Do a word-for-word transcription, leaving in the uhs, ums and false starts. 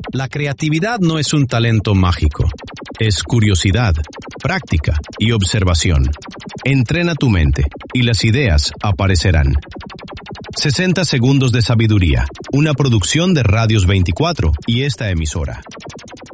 La creatividad no es un talento mágico. Es curiosidad, práctica y observación. Entrena tu mente y las ideas aparecerán. sesenta segundos de sabiduría, una producción de Radios veinticuatro y esta emisora.